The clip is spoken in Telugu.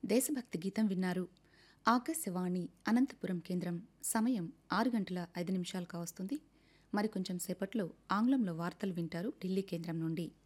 దేశభక్తి గీతం విన్నారు. ఆకాశవాణి అనంతపురం కేంద్రం. సమయం 6:05 కావస్తుంది. మరికొంచెం సేపట్లో ఆంగ్లంలో వార్తలు వింటారు ఢిల్లీ కేంద్రం నుండి.